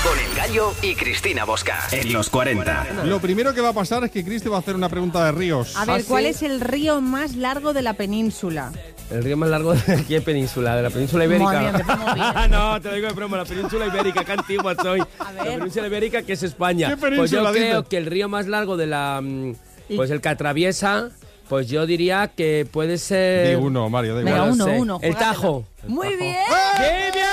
Con El Gallo y Cristina Bosca. En los 40. Lo primero que va a pasar es que Cristi va a hacer una pregunta de ríos. A ver, ¿sí? ¿cuál es el río más largo de la península? El río más largo de aquí en Península, de la Península Ibérica. Madre mía, empezamos bien. No, te lo digo de broma, la Península Ibérica, qué antigua soy. A ver. La Península Ibérica, que es España. ¿Qué Pues península yo creo dices? que el río más largo de la... Pues el que atraviesa, pues yo diría que puede ser... De uno, Mario, da Venga, igual. no sé. uno, El júgatela. Tajo. Muy bien. ¡Qué bien!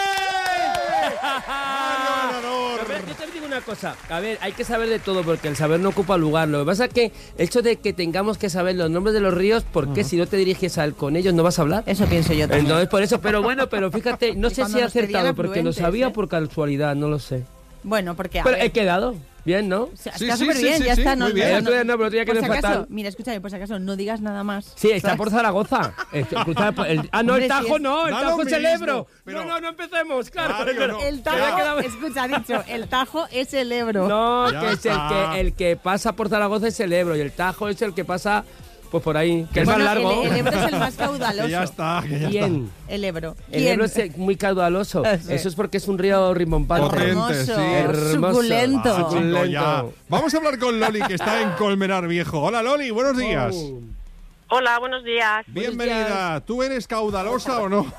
ganador! A ver, yo te digo una cosa. A ver, hay que saber de todo porque el saber no ocupa lugar. Lo que pasa es que el hecho de que tengamos que saber los nombres de los ríos, porque si no te diriges con ellos no vas a hablar. Eso pienso yo también. Entonces, por eso, pero bueno, pero fíjate, no Y sé cuando si he nos pedían acertado porque lo afluentes, sabía ¿eh? o por casualidad, no lo sé. Bueno, porque a Pero ver, he quedado bien, ¿no? está Sí, súper sí, bien, sí, ya sí, está. muy bien. El otro día no, pero otro día por quedé si acaso, fatal. mira, escúchame, por si acaso, no digas nada más. Sí, está ¿Sabes? por Zaragoza. No, Hombre, el Tajo sí es- no, el Da Tajo lo es el mismo, Ebro. pero- No empecemos, claro. Mario, pero- no. El Ya Tajo, quedaba- escucha, ha dicho, el Tajo es el Ebro. No, Ya que es está. el que pasa por Zaragoza es el Ebro y el Tajo es el que pasa pues por ahí, que Bueno, es más largo. El Ebro es el más caudaloso. Que ya está, que ya está. ¿Quién? El Ebro. El ¿Quién? Ebro es muy caudaloso. Sí. Eso es porque es un río rimbombante. Potente, Hermoso, sí. Hermoso. suculento. Ah, chico, Suculento. ya. Vamos a hablar con Loli, que está en Colmenar Viejo. Hola, Loli, buenos días. Oh. Hola, buenos días. Bienvenida. ¿Tú eres caudalosa o no?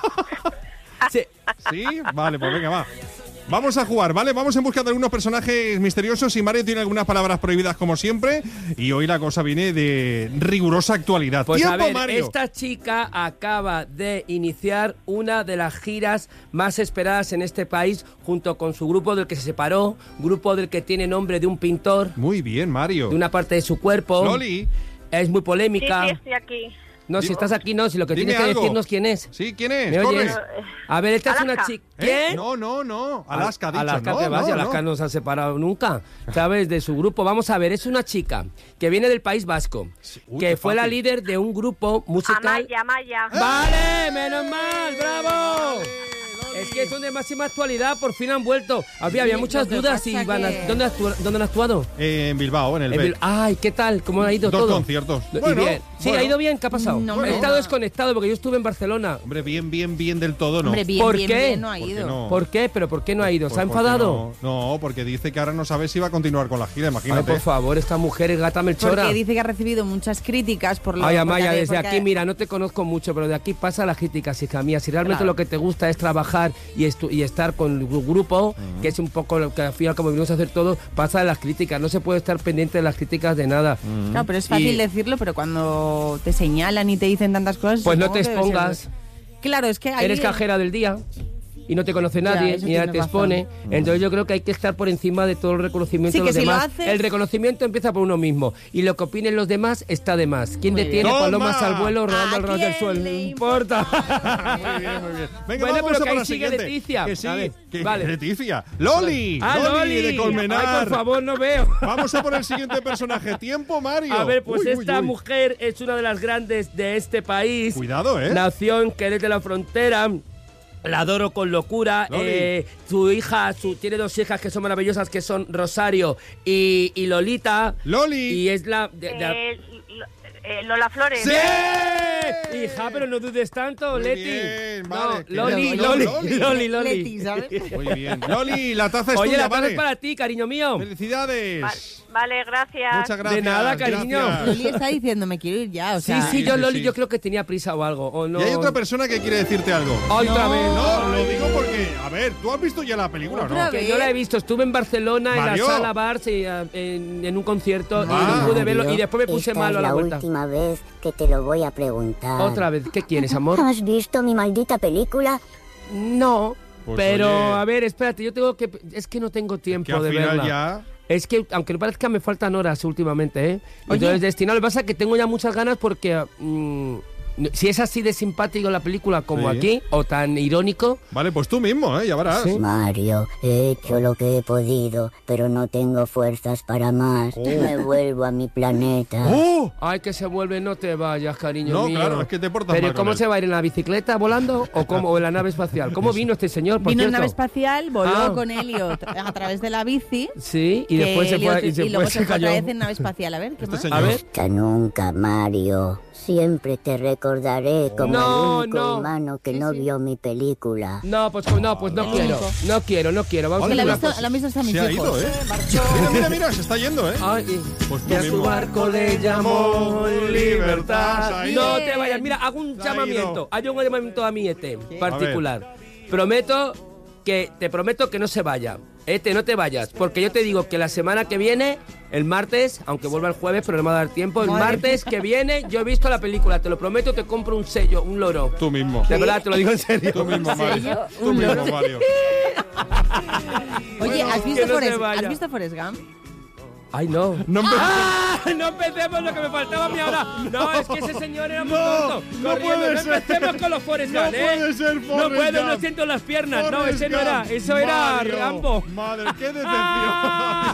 Sí. ¿Sí? Vale, pues venga, va. Vamos a jugar, ¿vale? Vamos en busca de algunos personajes misteriosos y Mario tiene algunas palabras prohibidas como siempre y hoy la cosa viene de rigurosa actualidad. Pues ¡Tiempo, a ver, Mario! esta chica acaba de iniciar una de las giras más esperadas en este país junto con su grupo del que se separó, grupo del que tiene nombre de un pintor, Muy bien, Mario. de una parte de su cuerpo. Loli, Es muy Sí, polémica. sí, estoy aquí. No, si estás aquí no, si lo que Dime tienes que algo. decirnos quién es. ¿sí? ¿Quién es? ¿Me Corre. oyes? A ver, esta es una Alaska. chica... ¿Eh? ¿Qué? No. Alaska, ha dicho. Alaska no, te vas y no, Alaska no se han separado nunca, ¿sabes? De su grupo. Vamos a ver, es una chica que viene del País Vasco, Uy, que qué fue la fácil. líder de un grupo musical... Amaya. ¡Vale! ¡Menos mal! ¡Bravo! Es que son de máxima actualidad, por fin han vuelto. Había muchas lo que dudas pasa y van a... que- ¿Dónde han actuado? En Bilbao, en el En B. Ay, ¿qué tal? ¿Cómo ha ido Dos todo? conciertos. Y Bueno, bien. Sí, bueno. ¿ha ido bien? ¿Qué ha pasado? No, He estado no. desconectado porque yo estuve en Barcelona. Hombre, bien del todo, ¿no? Hombre, bien, ¿Por bien, qué? bien, no ha ¿Por qué ido. no? ¿Por qué? ¿Pero por qué no ha ido? Pues ¿Se ha porque enfadado? No, porque dice que ahora no sabe si va a continuar con la gira, Ay, imagínate. por favor, esta mujer es gata melchora. Porque dice que ha recibido muchas críticas por lo Ay, porque Amaya, ha- desde porque- aquí, mira, no te conozco mucho, pero de aquí pasa las críticas, hija mía. Si realmente Claro. lo que te gusta es trabajar y estar con el grupo, que es un poco lo que al final, como venimos a hacer todo, pasa de las críticas. No se puede estar pendiente de las críticas de nada. Claro, pero es fácil Y- decirlo, pero cuando te señalan y te dicen tantas cosas... Pues no supongo te que debe ser- expongas. Claro, es que ahí... Eres cajera del día y no te conoce Ya, nadie, eso ni nadie tienes te razón. expone. Entonces yo creo que hay que estar por encima de todo el reconocimiento Sí, de los que si lo demás. haces- El reconocimiento empieza por uno mismo. Y lo que opinen los demás está de más. ¿Quién Muy detiene bien. palomas ¡Toma! al vuelo rodando ¿A al ras del quién suelo? No le importa. Muy bien. Venga, Bueno, vamos pero a que por ahí la sigue siguiente. Leticia. Que sí, A ver, que vale. Leticia. Loli. ¡Ah, Loli! de Colmenar. Ay, por favor, no veo. Vamos a por el siguiente personaje. Tiempo, Mario. A ver, pues Uy, uy, esta uy. mujer es una de las grandes de este país. Cuidado, ¿eh? Nació en Jerez de la Frontera. La adoro con locura. Loli. Su hija, tiene dos hijas que son maravillosas, que son Rosario y Lolita. Loli. Y es la... Lola Flores. ¡Sí! Hija, pero no dudes tanto, Muy Leti. bien, No, vale, que Loli, no, Loli, Loli. Loli, Loli. Leti, ¿sabes? Muy bien. Loli, la taza es Oye, tuya, la taza vale. es para ti, cariño mío. Felicidades. Vale, gracias. Muchas gracias. De nada, cariño. gracias. Loli está diciendo, me quiero ir ya, o sea... Sí, yo sí, Loli, sí. yo creo que tenía prisa o algo. O no. Y hay otra persona que quiere decirte algo. Ay, otra vez. No, lo digo porque, a ver, ¿tú has visto ya la película o no? Otra Que yo la he visto, estuve en Barcelona Mario. en la sala Bars en un concierto y Ah. no pude verlo y después me puse Esta malo a es la la vuelta. última vez que te lo voy a preguntar. Otra vez, ¿qué quieres, amor? ¿Has visto mi maldita película? No, Pues, pero oye. a ver, espérate, yo tengo que... Es que no tengo tiempo Que al de final verla. ya... Es que, aunque no parezca, me faltan horas últimamente, ¿eh? Oye. Entonces, destinado. Lo que pasa es que tengo ya muchas ganas porque... si es así de simpático la película como Sí. aquí, o tan irónico... Vale, pues tú mismo, ya verás. Sí. Mario, he hecho lo que he podido, pero no tengo fuerzas para más. Me vuelvo a mi planeta. ¡Oh! Ay, que se vuelve, no te vayas, cariño No, mío. claro, es que te portas Pero mal con ¿cómo él. se va a ir en la bicicleta volando o en la nave espacial? ¿Cómo vino este señor, por Vino en cierto? nave espacial, voló Ah. con Elliot a través de la bici. Sí, y que después se fue Elliot- y se luego fue, se fue cayó. otra vez en nave espacial. A ver, ¿qué Este más? señor. A ver. Hasta nunca, Mario. Siempre te recordaré como No, el único no. humano que no vio mi película. No, pues no quiero. Vamos Que a lo hacer he una visto, cosa. lo han visto hasta mis Se ha hijos. ido, Mira, se está yendo, Ay, Pues tú que a su mismo. barco le llamó Libertad. Se ha ido. No te vayas. Mira, hago un Se ha llamamiento. ido. Hay un llamamiento a mi ET particular. Te prometo que no se vaya. ET, no te vayas. Porque yo te digo que la semana que viene, el martes, aunque vuelva el jueves, pero no me va a dar tiempo, el martes que viene yo he visto la película. Te lo prometo, te compro un sello, un loro. Tú mismo. De verdad, te lo digo en serio. Tú mismo, Mario. Tú mismo, Mario. Oye, ¿has que visto, no se Forrest, vaya. ¿has visto Forrest Gump? Ay, no. No ¡Ah! No empecemos lo que me faltaba a mí ahora. No, es que ese señor era muy tonto. no Corriendo. puede No ser. empecemos con los Forrest No Gump, puede ser No Forrest puedo, Gump. no siento las piernas. No, Forrest ese no era. Gump. Eso era Mario. Rambo. Madre, qué decepción.